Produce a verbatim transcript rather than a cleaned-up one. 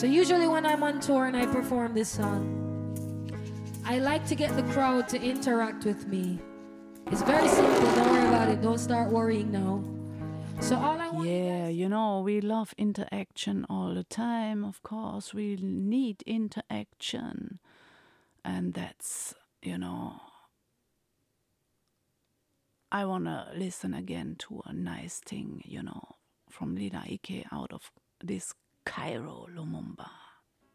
So usually when I'm on tour and I perform this song, I like to get the crowd to interact with me. It's very simple, don't worry about it, don't start worrying now. So all I want Yeah, you know, we love interaction all the time, of course. We need interaction. And that's, you know, I want to listen again to a nice thing, you know, from Lina Ike out of this Cairo Lumumba.